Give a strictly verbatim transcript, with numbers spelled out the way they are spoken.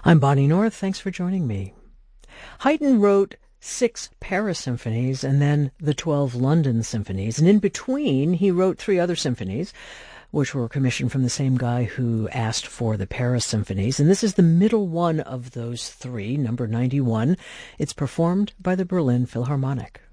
I'm Bonnie North. Thanks for joining me. Haydn wrote six Paris symphonies and then the twelve London symphonies. And in between, he wrote three other symphonies, which were commissioned from the same guy who asked for the Paris symphonies. And this is the middle one of those three, number ninety-one. It's performed by the Berlin Philharmonic.